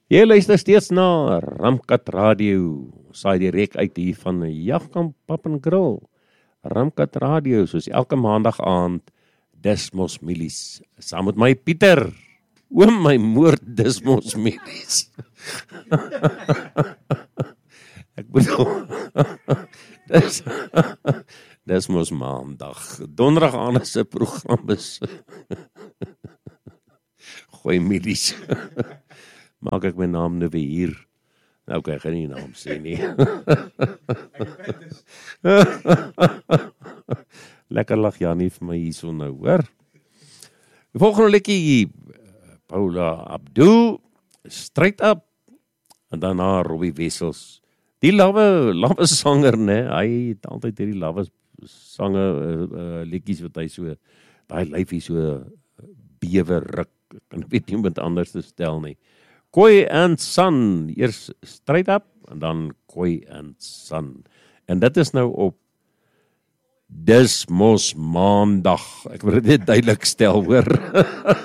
Jy luister steeds na Ramkat Radio, saai direk uit hier van Jagkamp Pap en Grill. Ramkat Radio, soos elke maandag aand, Dismos Milies, saam met my Pieter, oom my moord Dismos Milies. Ek bedoel, dis mos maandag, donderdag aand is 'n program is, gooi Milies. Maak ek my naam nou weer hier. Nou kan ek nie naam sê nie. Lekker lag Janie vir my hierso nou, hoor. Die volgende liedjie, Paula Abdul, Straight Up, en daarna Robbie Wessels. Die lawe sanger, né? Hy het altyd hierdie lawe sange liedjies wat hy so, daai lyfie so bewe ruk. Kan ek weet nie iemand anders te stel nie. Koi and Son, eers Straight Up, en dan Koi and Son. En dit is nou op Dis mos maandag. Ek wil dit net duidelik stel, hoor.